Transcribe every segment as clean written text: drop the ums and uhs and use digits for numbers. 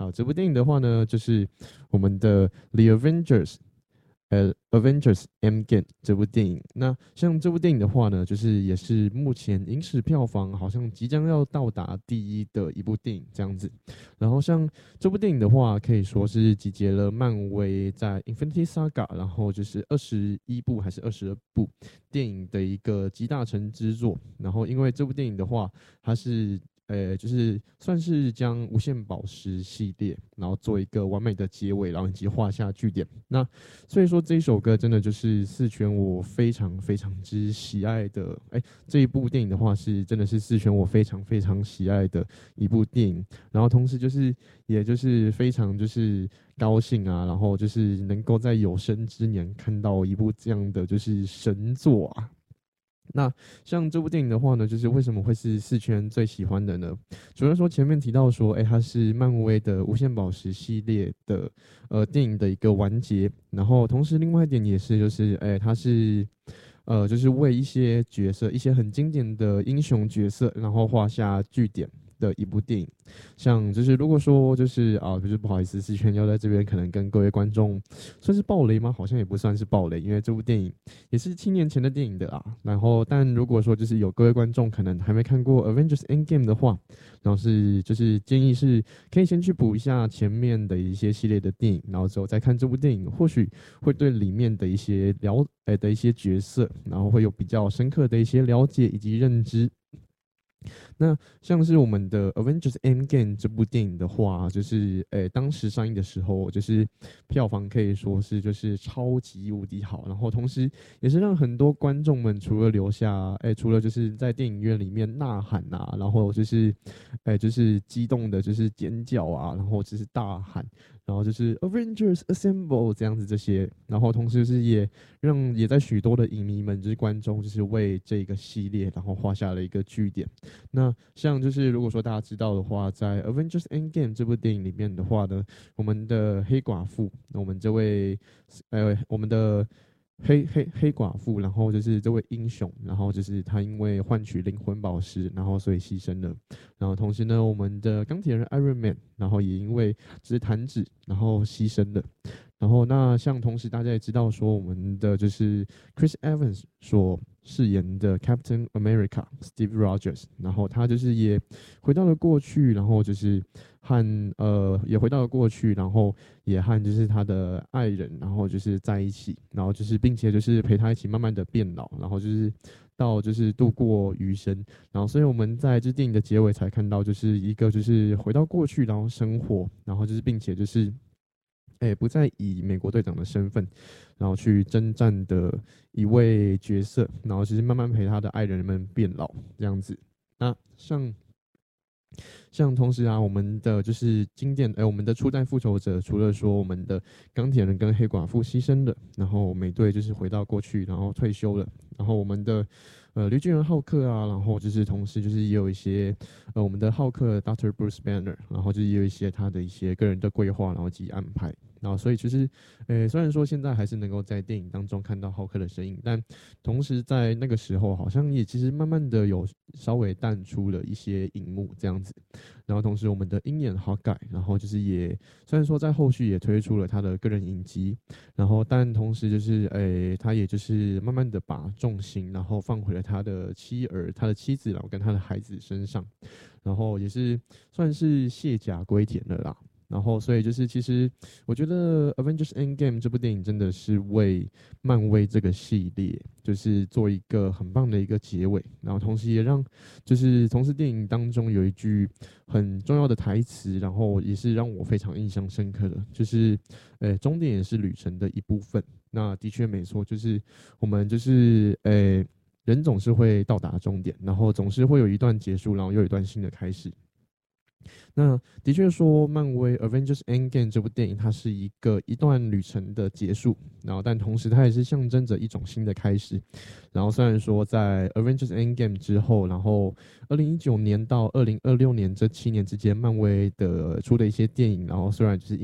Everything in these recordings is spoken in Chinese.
好，这部电影的话呢，就是我们的《The Avengers Endgame》这部电影。那像这部电影的话呢，就是也是目前影史票房好像即将要到达第一的一部电影这样子。然后像这部电影的话，可以说是集结了漫威在 Infinity Saga，然后就是21部还是22部电影的一个集大成之作。然后因为这部电影的话，它是就是算是将无限宝石系列，然后做一个完美的结尾，然后以及画下句点。那所以说这一首歌真的就是四圈我非常非常之喜爱的，这一部电影的话是真的是四圈我非常非常喜爱的一部电影。然后同时就是也就是非常就是高兴啊，然后就是能够在有生之年看到一部这样的就是神作啊。那像这部电影的话呢，就是为什么会是四圈最喜欢的呢？除了说前面提到说，它是漫威的无限宝石系列的电影的一个完结，然后同时另外一点也是就是，它是就是为一些角色，一些很经典的英雄角色，然后画下句点的一部电影。像就是如果说就是就是不好意思，四圈要在这边可能跟各位观众算是爆雷吗？好像也不算是爆雷，因为这部电影也是7年前的电影的啊。然后，但如果说就是有各位观众可能还没看过《Avengers Endgame》的话，然后就是建议是可以先去补一下前面的一些系列的电影，然后之后再看这部电影，或许会对里面的一些的一些角色，然后会有比较深刻的一些了解以及认知。那像是我们的《Avengers Endgame》这部电影的话，就是当时上映的时候，就是票房可以说是就是超级无敌好，然后同时也是让很多观众们除了就是在电影院里面呐喊啊，然后就是激动的就是尖叫啊，然后就是大喊，然后就是 Avengers Assemble 这样子这些，然后同时就是也在许多的影迷们就是观众就是为这个系列然后画下了一个句点。那像就是如果说大家知道的话，在《Avengers Endgame》这部电影里面的话呢，我们的黑寡妇，我们这位我们的黑寡妇，然后就是这位英雄，然后就是他因为换取灵魂宝石，然后所以牺牲了。然后同时呢，我们的钢铁人 Iron Man，然后也因为只是弹指，然后牺牲了。然后那像同时大家也知道说，我们的就是 Chris Evans 所饰演的 Captain America Steve Rogers，然后他就是也回到了过去，然后就是也回到了过去，然后也和就是他的爱人，然后就是在一起，然后就是并且就是陪他一起慢慢的变老，然后就是到就是度过余生。然后所以我们在这电影的结尾才看到，就是一个就是回到过去，然后生活，然后就是并且就是不再以美国队长的身份，然后去征战的一位角色，然后其实慢慢陪他的爱人们变老这样子。那像同时啊，我们的就是我们的初代复仇者，除了说我们的钢铁人跟黑寡妇牺牲了，然后美队就是回到过去，然后退休了，然后我们的绿巨人浩克啊，然后就是同时就是也有一些我们的浩克 Dr. Bruce Banner，然后就是也有一些他的一些个人的规划，然后及安排。然后，所以其实，虽然说现在还是能够在电影当中看到浩克的身影，但同时在那个时候，好像也其实慢慢的有稍微淡出了一些荧幕这样子。然后同时我们的鹰眼好改，然后就是虽然说在后续也推出了他的个人影集，然后但同时就是他也就是慢慢的把重心然后放回了他的妻子，然后跟他的孩子身上，然后也是算是卸甲归田了啦。然后，所以就是其实我觉得《Avengers Endgame》这部电影真的是为漫威这个系列就是做一个很棒的一个结尾，然后同时也让就是同时电影当中有一句很重要的台词，然后也是让我非常印象深刻的，就是终点也是旅程的一部分。那的确没错，就是我们就是人总是会到达终点，然后总是会有一段结束，然后又有一段新的开始。那的确说，漫威《Avengers Endgame》这部电影，它是一段旅程的结束，然后但同时它也是象征着一种新的开始。然后虽然说在《Avengers Endgame》之后，然后2019年到2026年这7年之间，漫威的出的一些电影，然后虽然就是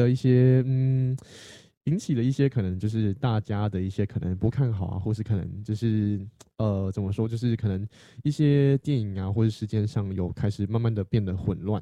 引起了一些可能就是大家的一些可能不看好啊，或是可能就是怎么说，就是可能一些电影啊或者时间上有开始慢慢的变得混乱。